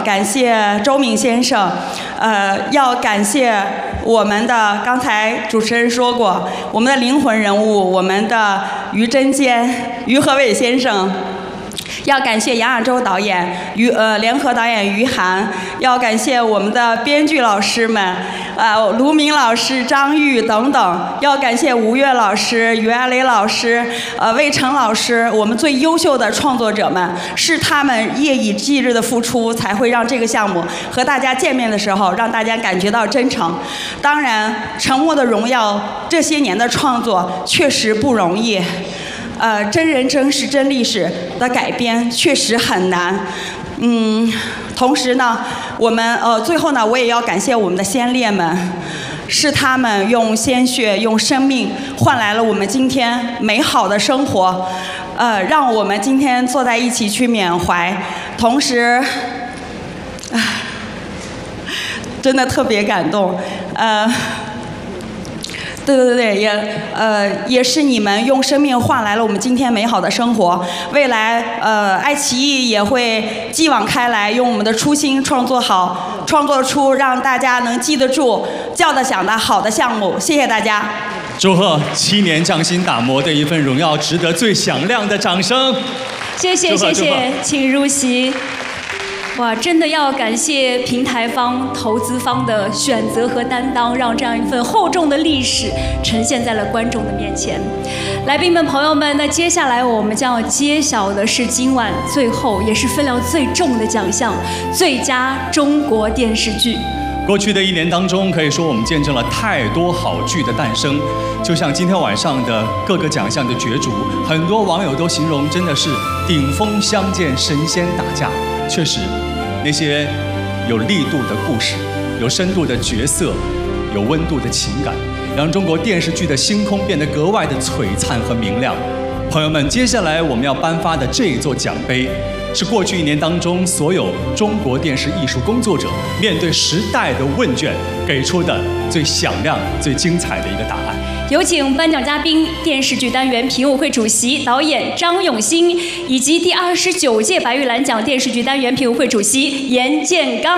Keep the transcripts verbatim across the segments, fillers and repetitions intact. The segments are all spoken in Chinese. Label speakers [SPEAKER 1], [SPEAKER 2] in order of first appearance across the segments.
[SPEAKER 1] 感谢周敏先生，呃，要感谢我们的刚才主持人说过，我们的灵魂人物，我们的于真坚、于和伟先生。要感谢杨亚洲导演、于呃联合导演于涵，要感谢我们的编剧老师们，呃卢明老师、张玉等等，要感谢吴越老师、于爱磊老师、呃魏成老师，我们最优秀的创作者们，是他们夜以继日的付出，才会让这个项目和大家见面的时候，让大家感觉到真诚。当然，《沉默的荣耀》这些年的创作确实不容易。呃，真人真事真历史的改编确实很难，嗯，同时呢，我们呃最后呢，我也要感谢我们的先烈们，是他们用鲜血、用生命换来了我们今天美好的生活，呃，让我们今天坐在一起去缅怀，同时，唉，真的特别感动，呃。对对对，也呃也是你们用生命换来了我们今天美好的生活。未来呃，爱奇艺也会继往开来，用我们的初心创作好，创作出让大家能记得住、叫得响的好的项目。谢谢大家。
[SPEAKER 2] 祝贺七年匠心打磨的一份荣耀，值得最响亮的掌声。
[SPEAKER 3] 谢谢谢谢，请入席。哇，真的要感谢平台方、投资方的选择和担当，让这样一份厚重的历史呈现在了观众的面前。来宾们、朋友们，那接下来我们将要揭晓的是今晚最后也是分量最重的奖项——最佳中国电视剧。
[SPEAKER 2] 过去的一年当中，可以说我们见证了太多好剧的诞生。就像今天晚上的各个奖项的角逐，很多网友都形容真的是顶峰相见，神仙打架。确实，那些有力度的故事、有深度的角色、有温度的情感，让中国电视剧的星空变得格外的璀璨和明亮。朋友们，接下来我们要颁发的这一座奖杯，是过去一年当中所有中国电视艺术工作者面对时代的问卷给出的最响亮、最精彩的一个答案。
[SPEAKER 3] 有请颁奖嘉宾、电视剧单元评委会主席、导演张永新，以及第二十九届白玉兰奖电视剧单元评委会主席严建刚。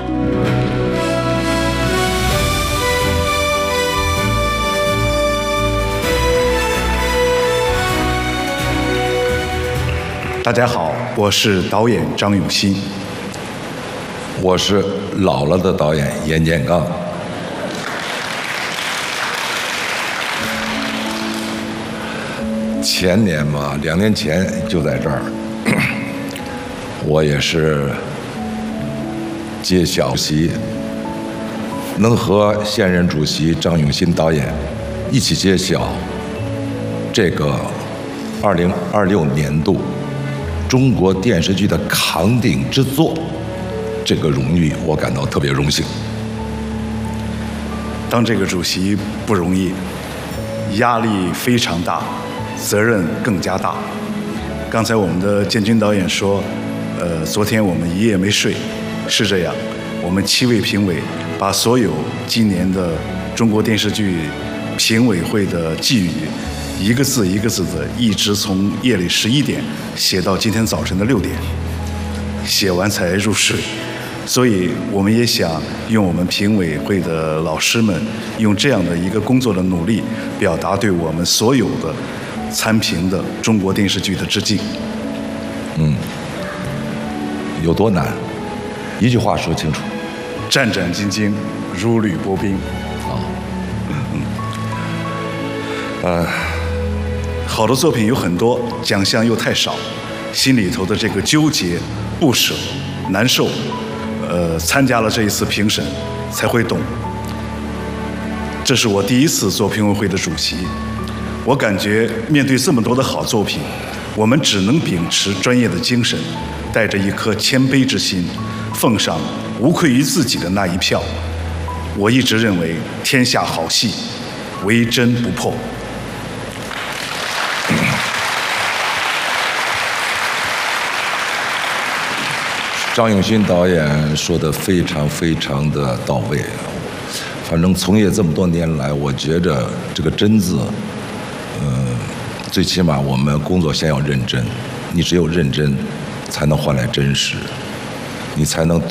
[SPEAKER 4] 大家好，我是导演张永新。
[SPEAKER 5] 我是老了的导演严建刚。前年嘛，两年前就在这儿，我也是揭晓主席，能和现任主席张永新导演一起揭晓这个二零二六年度中国电视剧的扛鼎之作，这个荣誉我感到特别荣幸。
[SPEAKER 4] 当这个主席不容易，压力非常大，责任更加大。刚才我们的建军导演说，呃，昨天我们一夜没睡，是这样。我们七位评委把所有今年的中国电视剧评委会的寄语，一个字一个字的，一直从夜里十一点写到今天早晨的六点，写完才入睡。所以我们也想用我们评委会的老师们用这样的一个工作的努力，表达对我们所有的参评的中国电视剧的致敬。
[SPEAKER 5] 嗯，有多难？一句话说清楚：
[SPEAKER 4] 战战兢兢，如履薄冰。
[SPEAKER 5] 啊，
[SPEAKER 4] 嗯，呃，好的作品有很多，奖项又太少，心里头的这个纠结、不舍、难受。呃，参加了这一次评审，才会懂。这是我第一次做评委会的主席，我感觉面对这么多的好作品，我们只能秉持专业的精神，带着一颗谦卑之心，奉上无愧于自己的那一票。我一直认为，天下好戏，唯真不破。
[SPEAKER 5] 张永新导演说的非常非常的到位，反正从业这么多年来，我觉着这个真字，呃，最起码我们工作先要认真，你只有认真，才能换来真实，你才能对